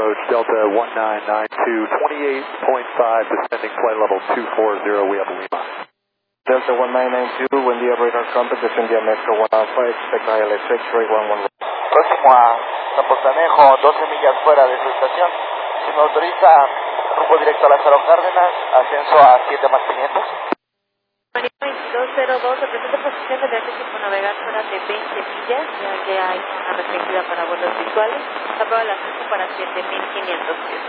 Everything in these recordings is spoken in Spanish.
approach, Delta 1992, 28.5, descending flight level 240, we have Lima. Delta 1992, buen día, radar contact, descendía Metro 1 Alpha, expect ILS-6, rate 11. Próximo a Zapotanejo, 12 millas fuera de su estación. Si me autoriza, rumbo directo a Lázaro Cárdenas, ascenso a 7 más 500. 2202, representa posición de viaje circunnavegar fuera de 20 millas, ya que hay una restringida para vuelos visuales. Aprueba el ascenso para 7500 pies.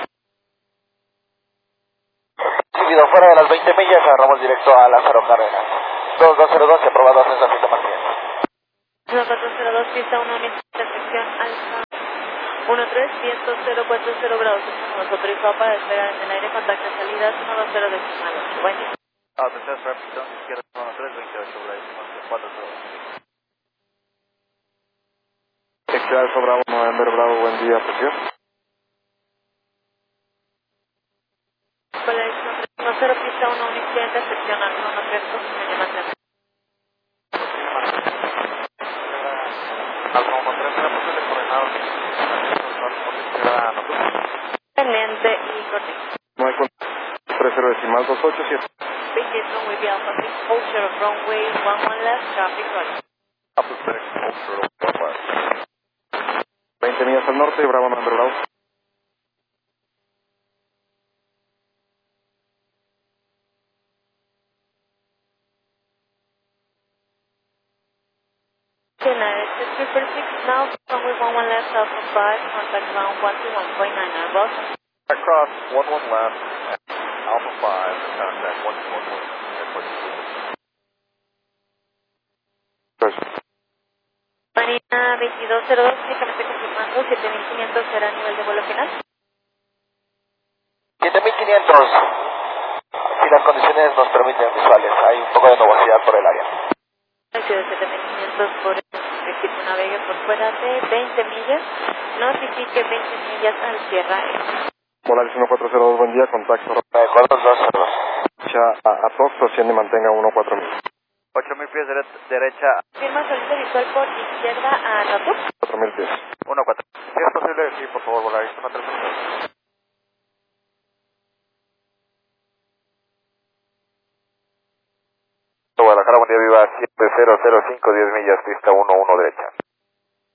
Recibido fuera de las 20 millas, agarramos directo a Lázaro Cárdenas. 2202, aprobado ascenso a 7 más 500. 1402, pista 1, intersección alfa. 13, viento 040 grados. Nos autorizó para despegar en el aire, contacto de salidas 120 decimal 8. Buen día. The test represents izquierda 13, 28 sobre 4. Texas Alfa Bravo, November Bravo, buen día, presión. Polaris 10, pista 1, incidente, sección alfa 13, medio mantenimiento. Alfa 13, la posible coordenada. Excelente y correcto. No hay contacto, 30 decimal 287. Big runway via Alpha 6, hold share of runway 11 left, traffic right. Alpha 6, hold short of 1 20 millas al norte, Bravo, November Bravo. United 346, now runway 11 left, Alpha 5, contact ground 121.99, welcome. Cross 11 left, Alpha 5, contact 121. Marina 2202, únicamente confirmando 7500 será el nivel de vuelo final. 7500. Si las condiciones nos permiten visuales, hay un poco de nubosidad por el área. Precio de 7500 por el equipo navegue por fuera de 20 millas. Notifique 20 millas al cierre aéreo. Polaris 1402, buen día, contacto. Recuerdos 202. A Tox, asciende y mantenga 14000. 8000 pies derecha, Firma solicitud visual por izquierda a Notuk. 4000 pies. 1-4. Si es posible, sí, por favor, volar. 1-3. Guadalajara, buen día, viva 7005, 10 millas, pista 11 derecha.